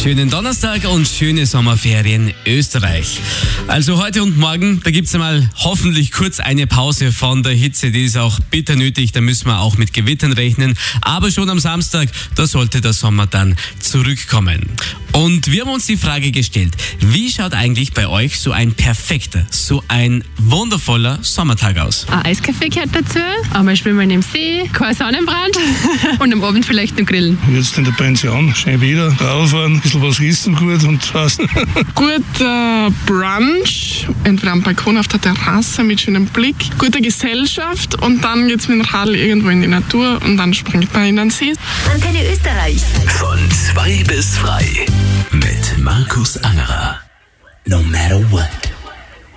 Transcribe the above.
Schönen Donnerstag und schöne Sommerferien Österreich. Also heute und morgen, da gibt's einmal hoffentlich kurz eine Pause von der Hitze. Die ist auch bitter nötig, da müssen wir auch mit Gewittern rechnen. Aber schon am Samstag, da sollte der Sommer dann zurückkommen. Und wir haben uns die Frage gestellt, wie schaut eigentlich bei euch so ein perfekter, so ein wundervoller Sommertag aus? Ein Eiskaffee gehört dazu, einmal schwimmen wir im See, kein Sonnenbrand und am Abend vielleicht noch grillen. Jetzt in der Pension, schön wieder, rauffahren, ein bisschen was essen gut und passt. Guter Brunch, entweder am Balkon auf der Terrasse mit schönem Blick, gute Gesellschaft und dann geht's mit dem Radl irgendwo in die Natur und dann springt man in den See. Antenne Österreich. Von 2 bis 3 mit Markus Angerer. No matter what.